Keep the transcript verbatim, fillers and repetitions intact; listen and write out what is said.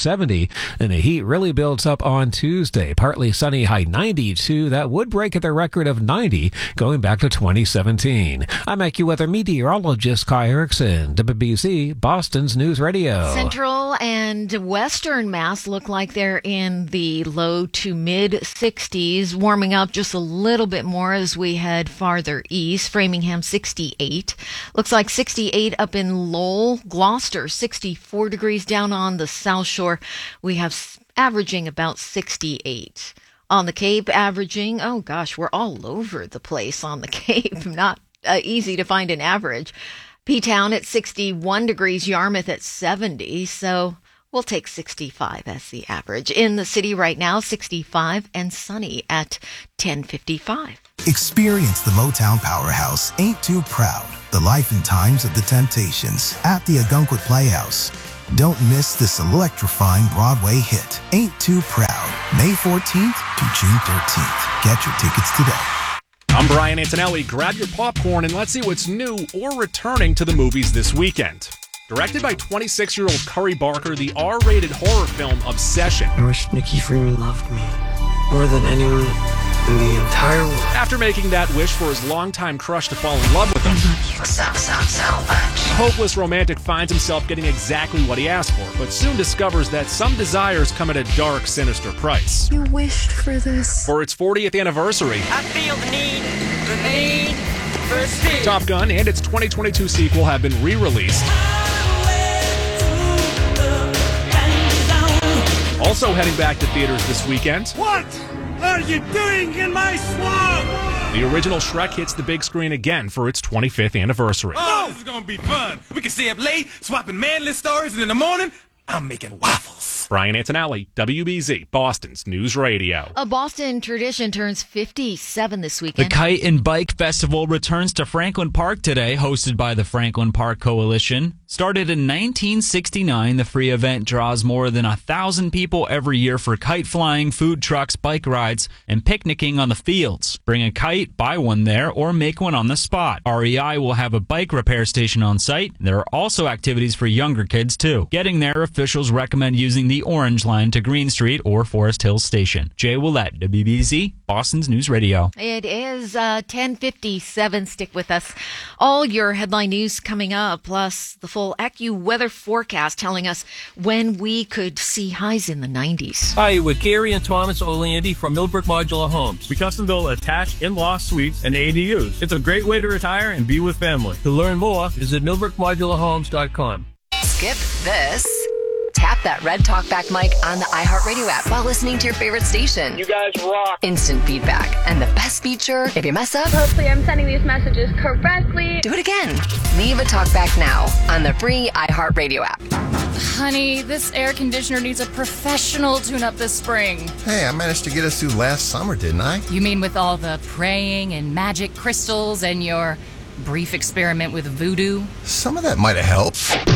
seventy, and the heat really builds up on Tuesday. Partly sunny, high ninety-two. That would break the record of ninety going back to twenty seventeen. I'm AccuWeather meteorologist Kai Erickson, W B C, Boston's News Radio. Central and western Mass look like they're in the low to mid sixties, warming up just a little bit more as we head farther east. Framingham, sixty-eight. Looks like sixty-eight up in Lowell. Gloucester, sixty-four degrees down on the South Shore. We have averaging about sixty-eight. On the Cape, averaging, oh gosh, we're all over the place on the Cape. Not uh, easy to find an average. P-Town at sixty-one degrees, Yarmouth at seventy, so we'll take sixty-five as the average. In the city right now, sixty-five and sunny at ten fifty-five. Experience the Motown Powerhouse, Ain't Too Proud, the life and times of the Temptations at the Ogunquit Playhouse. Don't miss this electrifying Broadway hit, Ain't Too Proud, May fourteenth to June thirteenth. Get your tickets today. I'm Brian Antonelli. Grab your popcorn and let's see what's new or returning to the movies this weekend. Directed by twenty-six-year-old Curry Barker, the R-rated horror film Obsession. I wish Nikki Freeman loved me more than anyone in the entire world. After making that wish for his longtime crush to fall in love with him, You so, so, so much. the hopeless romantic finds himself getting exactly what he asked for, but soon discovers that some desires come at a dark, sinister price. You wished for this. For its fortieth anniversary, I feel the need, the need for speed. Top Gun and its twenty twenty-two sequel have been re-released. Also heading back to theaters this weekend. What are you doing in my swamp? The original Shrek hits the big screen again for its twenty-fifth anniversary. Oh, this is gonna be fun. We can stay up late, swapping manly stories, and in the morning, I'm making waffles. Brian Antonelli, W B Z, Boston's News Radio. A Boston tradition turns fifty-seven this The weekend. Kite and Bike Festival returns to Franklin Park today, hosted by the Franklin Park Coalition. Started in nineteen sixty-nine, the free event draws more than a thousand people every year for kite flying, food trucks, bike rides, and picnicking on the fields. Bring a kite, buy one there, or make one on the spot. R E I will have a bike repair station on site. There are also activities for younger kids, too. Getting there, officials recommend using the Orange Line to Green Street or Forest Hills Station. Jay Willett, W B Z, Boston's News Radio. It is uh, ten fifty-seven. Stick with us. All your headline news coming up, plus the full AccuWeather forecast telling us when we could see highs in the nineties. Hi, with Gary and Thomas O'Landy from Millbrook Modular Homes. We custom build attached in-law suites and A D Us. It's a great way to retire and be with family. To learn more, visit millbrook modular homes dot com. Skip this. Tap that red talkback mic on the iHeartRadio app while listening to your favorite station. You guys rock. Instant feedback. And the best feature, if you mess up, Hopefully I'm sending these messages correctly. do it again. Leave a talkback now on the free iHeartRadio app. Honey, this air conditioner needs a professional tune-up this spring. Hey, I managed to get us through last summer, didn't I? You mean with all the praying and magic crystals and your brief experiment with voodoo? Some of that might have helped.